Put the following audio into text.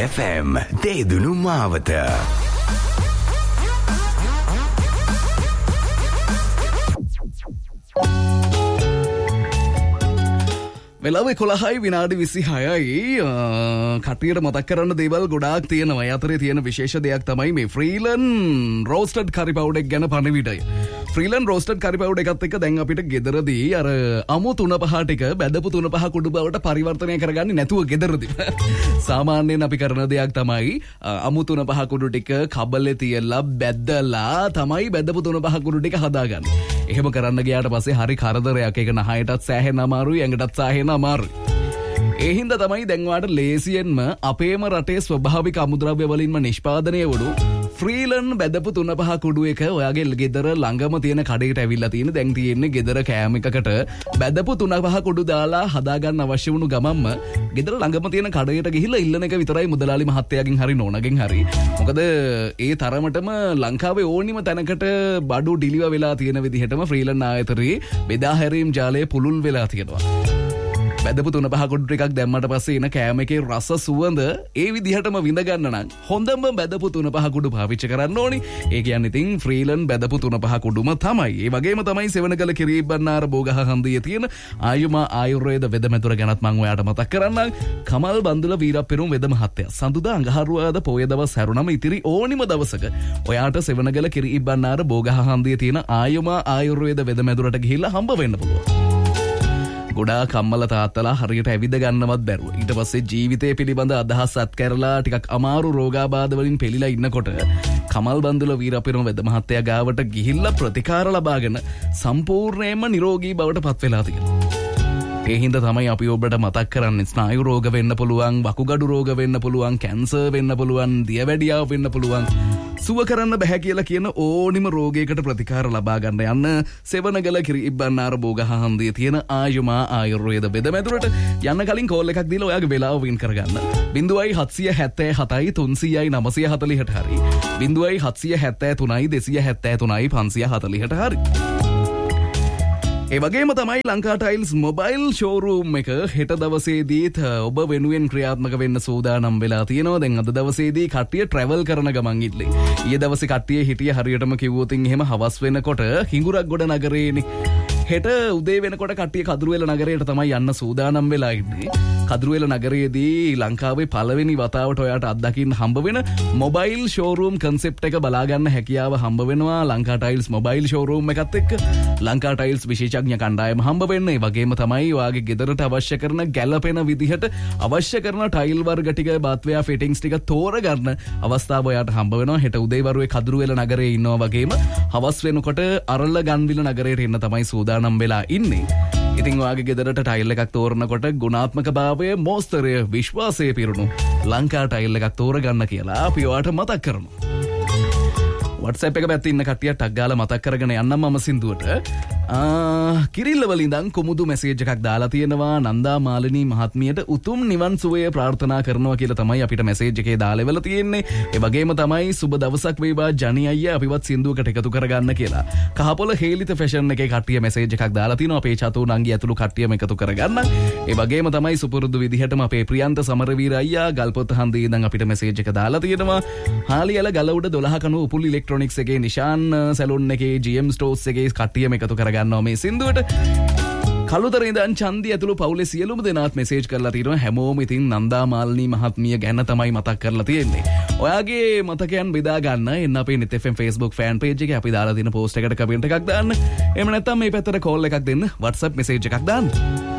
FM දේදුණු මාවත. වෙලාව 11යි විනාඩි 26යි. කටියට මතක් කරන්න දේවල් ගොඩාක් තියෙනවා. ඒ අතරේ තියෙන විශේෂ දෙයක් තමයි මේ ෆ්‍රීලන් රෝස්ටඩ් කරි පවුඩර් එක ගැන පණිවිඩය. ෆ්‍රීලන් රෝස්ටඩ් කරි පවුඩර් එකත් එක්ක දැන් අපිට ගෙදරදී අර අමු තුන පහ ටික බැදපු තුන පහ කුඩු බවට පරිවර්තනය කරගන්නේ නැතුව ගෙදරදී. සාමාන්‍යයෙන් අපි කරන දෙයක් තමයි අමු තුන පහ කුඩු ටික කබලේ තියලා බැදලා තමයි බැදපු තුන පහ කුඩු ටික හදාගන්නේ. එහෙම කරන්න ගියාට පස්සේ හරි කරදරයක්. ඒක නහයටත් සෑහෙන අමාරුයි, ඇඟටත් සෑහෙන අමාරුයි. ඒ හින්දා තමයි දැන් වාට ලේසියෙන්ම අපේම රටේ ස්වභාවික අමුද්‍රව්‍ය වලින්ම නිෂ්පාදනය වුණු ෆ්‍රීලන් බැදපු තුන පහ කුඩු එක ඔයාගේ ගෙදර ළඟම තියෙන කඩේට ඇවිල්ලා තියෙන. දැන් තියෙන්නේ ගෙදර කෑම එකකට බැදපු තුන පහ කුඩු දාලා හදාගන්න අවශ්‍ය වුණු ගමන්ම ගෙදර ළඟම තියෙන කඩේට ගිහිල්ලා ඉල්ලන එක විතරයි මුදලාලි මහත්තයාගෙන් හරි නෝනගෙන් හරි. මොකද ඒ තරමටම ලංකාවේ ඕනිම තැනකට බඩු ඩිලිවර් වෙලා තියෙන විදිහටම ෆ්‍රීලන් ආයතනයේ බෙදා හැරීම් ජාලය පුළුල් වෙලා තියෙනවා. බැදපු තුන පහ කුඩු ටිකක් දැම්මට පස්සේ එන කෑම එකේ රස සුවඳ ඒ විදිහටම විඳ ගන්න නම් හොඳම බැදපු තුන පහ කුඩු පාවිච්චි කරන්න ඕනි. ඒ කියන්නේ ඉතින් ෆ්‍රීලන් බැදපු තුන පහ කුඩුම තමයි. ඒ වගේම තමයි සෙවණගල කිරිබ්බන්නාර බෝගහ හන්දියේ තියෙන ආයුමා ආයුර්වේද වෙදමැදුර ගැනත් මම ඔයාලට මතක් කරන්නම්. කමල් බන්දුල වීරප්පෙරුම් වෙද මහත්තයා සඳුදා අඟහරුවාද පොය දවස් හැරුණම ඉතිරි ඕනිම දවසක ඔයාට සෙවණගල කිරිබ්බන්නාර බෝගහ හන්දියේ තියෙන ආයුමා ආයුර්වේද වෙදමැදුරට ගිහිල්ලා හම්බ වෙන්න පුළුවන්. ගොඩාක් අම්මලා තාත්තලා හරියට ඇවිද ගන්නවත් බැරුව ඊට පස්සේ ජීවිතය පිළිබඳ අදහස් අත් කරලා ටිකක් අමාරු රෝගාබාධ වලින් පෙළීලා ඉන්නකොට කමල් බන්දුල වීරපිරම වෙද මහත්තයා ගාවට ගිහිල්ලා ප්‍රතිකාර ලබාගෙන සම්පූර්ණයෙන්ම නිරෝගී බවට පත් වෙලා තියෙනවා. ඒ හින්දා තමයි අපි ඔබට මතක් කරන්නේ ස්නායු රෝග වෙන්න පුළුවන්, වකුගඩු රෝග වෙන්න පුළුවන්, කැන්සර් වෙන්න පුළුවන්, දියවැඩියාව වෙන්න පුළුවන්. සුව කරන්න බෑ කියලා කියන ඕනිම රෝගයකට ප්‍රතිකාර ලබා ගන්න යන්න සෙවණගල කිරිබ්බන්නාර බෝගහ හන්දියේ තියෙන ආයුමා ආයුර්වේද වෙදමැදුරට යන්න කලින් කෝල් එකක් දීලා ඔයාගේ වෙලාව වින් කරගන්න. 0777 300යි 940ට හරි 0773 273යි 540ට හරි. ඒ වගේම තමයි ලංකා ටයිල්ස් මොබයිල් ෂෝරූම් එක හෙට දවසේදීත් ඔබ වෙනුවෙන් ක්‍රියාත්මක වෙන්න සූදානම් වෙලා තියෙනවා. දැන් අද දවසේදී කට්ටිය ට්‍රැවල් කරන ගමන් ඉන්නේ. ඊයේ දවසේ කට්ටිය හිටිය හරියටම කිව්වොත් එහෙම හවස් වෙනකොට හිඟුරක්ගොඩ නගරේනේ. හෙට උදේ වෙනකොට කට්ටිය කදුරුවෙල නගරයට තමයි යන්න සූදානම් වෙලා ඉන්නේ. කදුරුවෙල නගරයේදී ලංකාවේ පළවෙනි වතාවට ඔයාට අත්දකින්න හම්බ වෙන මොබයිල් ෂෝරූම් කන්සෙප්ට් එක බලා ගන්න හැකියාව හම්බ වෙනවා ලංකා ටයිල්ස් මොබයිල් ෂෝරූම් එකත් එක්ක. ලංකා ටයිල්ස් විශේෂඥ කණ්ඩායම හම්බ වෙන්නේ. ඒ වගේම තමයි ඔයාගේ ගෙදරට අවශ්‍ය කරන ගැළපෙන විදිහට අවශ්‍ය කරන ටයිල් වර්ග ටික බාත්වයා ෆිටින්ග්ස් ටික තෝරගන්න අවස්ථාව ඔයාට හම්බ වෙනවා. හෙට උදේවරුේ කදුරුවෙල නගරයේ ඉන්නවා වගේම හවස් වෙනකොට අරල ගන්විල නගරයට එන්න තමයි සූදානම් වෙලා ඉන්නේ. ඉතින් ඔයාගේ ගෙදරට ටයිල් එකක් තෝරනකොට ගුණාත්මක භාවය, මෝස්තරය, විශ්වාසය පිරුණු ලංකා ටයිල් එකක් තෝරගන්න කියලා අපි ඔයාට මතක් කරනවා. WhatsApp එක පැත්තේ ඉන්න කට්ටිය ටග් ගාලා මතක් කරගෙන යන්නම් මම සින්දුවට. කිරිල්ල වලින්දන් කුමුදු මැසේජ් එකක් දාලා තියෙනවා. නන්දා මාලිනී මහත්මියට උතුම් නිවන් සුවය ප්‍රාර්ථනා කරනවා කියලා තමයි අපිට මැසේජ් එකේ දාලා ඉවලා තියෙන්නේ. ඒ වගේම තමයි සුබ දවසක් වේවා ජනි අයියා අපිවත් සින්දුවකට එකතු කරගන්න කියලා. කහපොළ හේලිත ෆැෂන් එකේ කට්ටිය මැසේජ් එකක් දාලා තිනවා. අපේ චතු නංගි ඇතුළු කට්ටියම එකතු කරගන්න. ඒ වගේම තමයි සුපුරුදු විදිහටම අපේ ප්‍රියන්ත සමරවීර අයියා ගල්පොත් හන්දියේ ඉඳන් අපිට මැසේජ් එක දාලා තියෙනවා. හාලියල ගලඋඩ 12 කණු උපුල් ඉලෙක්ට්‍රොනික්ස් එකේ නිශාන් සැලුන් එකේ GM ස්ටෝර්ස් එකේ කට්ටියම එකතු කරගන්නවා මේ සින්දුවට. කළුතර ඉඳන් චන්දි ඇතුළු පවුලේ සියලුම දෙනාත් මැසේජ් කරලා තියෙනවා. හැමෝම ඉතින් නන්දා මාලිනී මහත්මිය ගැන තමයි මතක් කරලා තියෙන්නේ. ඔයාගේ මතකයන් බෙදා ගන්න එන්න අපේ NIT FM Facebook fan page එකේ අපි දාලා තියෙන post එකට කමෙන්ට් එකක් දාන්න. එහෙම නැත්නම් මේ පැත්තට call එකක් දෙන්න, WhatsApp message එකක් දාන්න.